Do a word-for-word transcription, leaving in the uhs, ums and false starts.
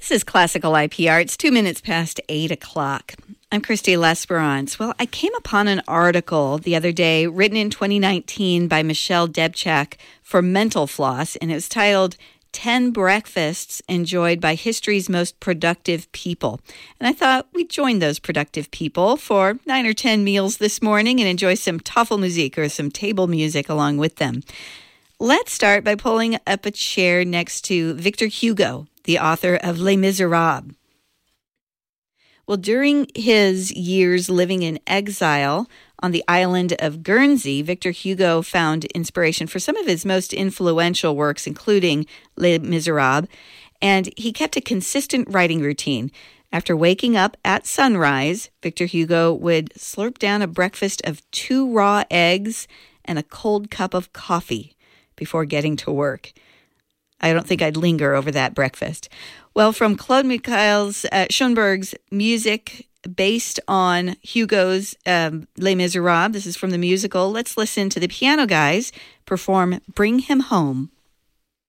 This is Classical I P R. It's two minutes past eight o'clock. I'm Christy L'Esperance. Well, I came upon an article the other day written in twenty nineteen by Michelle Debchak for Mental Floss, and it was titled ten Breakfasts Enjoyed by History's Most Productive People. And I thought we'd join those productive people for nine or ten meals this morning and enjoy some Tafelmusik or some table music along with them. Let's start by pulling up a chair next to Victor Hugo, the author of Les Miserables. Well, during his years living in exile on the island of Guernsey, Victor Hugo found inspiration for some of his most influential works, including Les Miserables, and he kept a consistent writing routine. After waking up at sunrise, Victor Hugo would slurp down a breakfast of two raw eggs and a cold cup of coffee before getting to work. I don't think I'd linger over that breakfast. Well, from Claude Michael's, uh, Schoenberg's music based on Hugo's um, Les Miserables, this is from the musical. Let's listen to the Piano Guys perform Bring Him Home.